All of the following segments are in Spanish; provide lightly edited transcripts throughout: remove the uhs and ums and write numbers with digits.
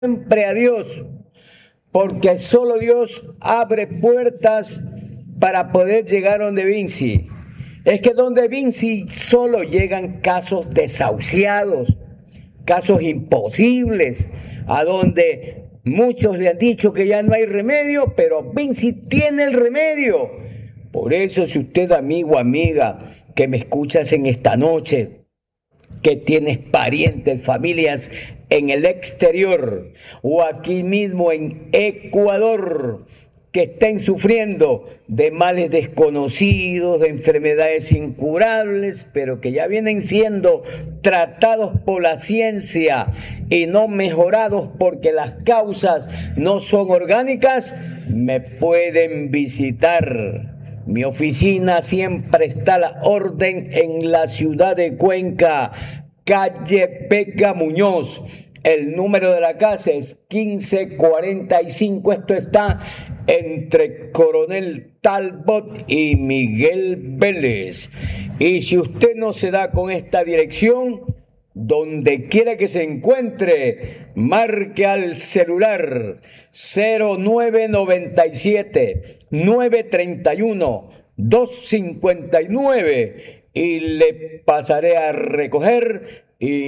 siempre a Dios, porque solo Dios abre puertas para poder llegar donde Vinci. Es que donde Vinci solo llegan casos desahuciados, casos imposibles, a donde muchos le han dicho que ya no hay remedio, pero Vinci tiene el remedio. Por eso, si usted, amigo, amiga, que me escuchas en esta noche, que tienes parientes, familias en el exterior o aquí mismo en Ecuador, que estén sufriendo de males desconocidos, de enfermedades incurables, pero que ya vienen siendo tratados por la ciencia y no mejorados porque las causas no son orgánicas, me pueden visitar. Mi oficina siempre está a la orden en la ciudad de Cuenca, calle Beca Muñoz. El número de la casa es 1545. Esto está entre Coronel Talbot y Miguel Vélez. Y si usted no se da con esta dirección, donde quiera que se encuentre, marque al celular 0997 931 259 y le pasaré a recoger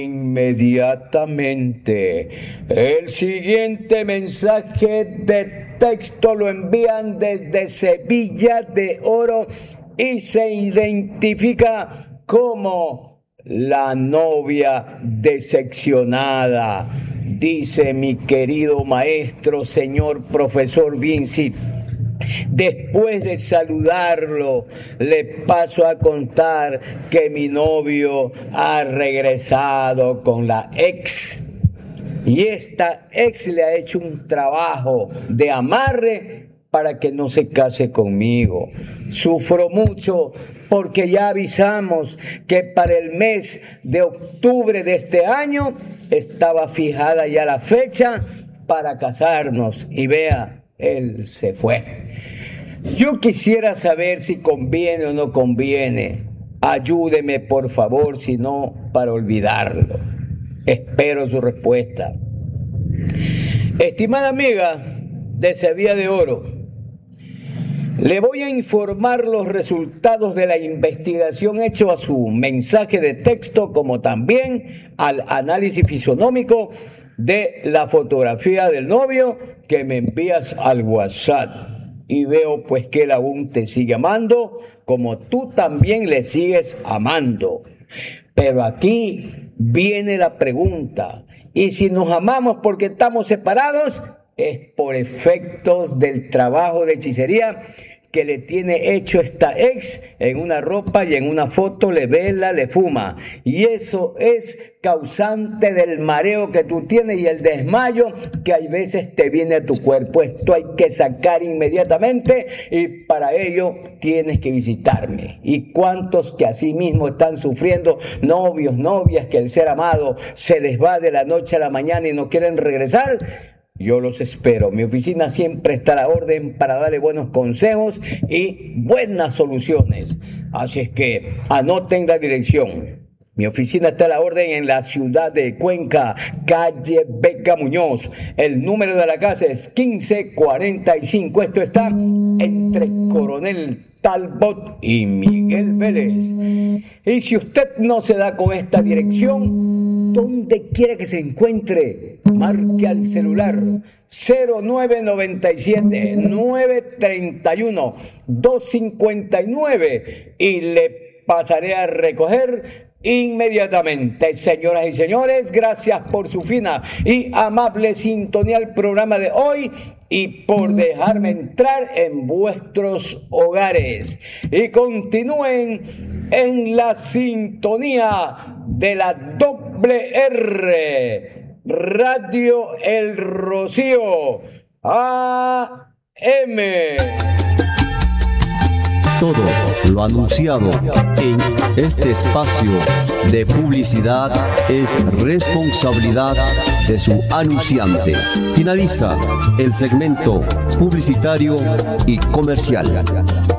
inmediatamente. El siguiente mensaje de texto lo envían desde Sevilla de Oro y se identifica como la novia decepcionada. Dice mi querido maestro, señor profesor Vinci. Después de saludarlo, le paso a contar que mi novio ha regresado con la ex. Y esta ex le ha hecho un trabajo de amarre para que no se case conmigo. Sufro mucho porque ya avisamos que para el mes de octubre de este año estaba fijada ya la fecha para casarnos. Y vea, él se fue. Yo quisiera saber si conviene o no conviene. Ayúdeme, por favor, si no, para olvidarlo. Espero su respuesta. Estimada amiga de Sevilla de Oro, le voy a informar los resultados de la investigación hecho a su mensaje de texto, como también al análisis fisonómico de la fotografía del novio que me envías al WhatsApp. Y veo pues que él aún te sigue amando, como tú también le sigues amando. Pero aquí viene la pregunta: ¿y si nos amamos porque estamos separados? Es por efectos del trabajo de hechicería que le tiene hecho esta ex en una ropa y en una foto le vela, le fuma. Y eso es causante del mareo que tú tienes y el desmayo que hay veces te viene a tu cuerpo. Esto hay que sacar inmediatamente y para ello tienes que visitarme. ¿Y cuántos que así mismo están sufriendo, novios, novias, que el ser amado se les va de la noche a la mañana y no quieren regresar? Yo los espero. Mi oficina siempre está a la orden para darle buenos consejos y buenas soluciones. Así es que anoten la dirección. Mi oficina está a la orden en la ciudad de Cuenca, calle Beca Muñoz. El número de la casa es 1545. Esto está entre Coronel Talbot y Miguel Vélez. Y si usted no se da con esta dirección, donde quiera que se encuentre, marque al celular 0997 931 259 y le pasaré a recoger inmediatamente. Señoras y señores, gracias por su fina y amable sintonía al programa de hoy y por dejarme entrar en vuestros hogares. Y continúen en la sintonía de la WR Radio El Rocío AM. Todo lo anunciado en este espacio de publicidad es responsabilidad de su anunciante. Finaliza el segmento publicitario y comercial.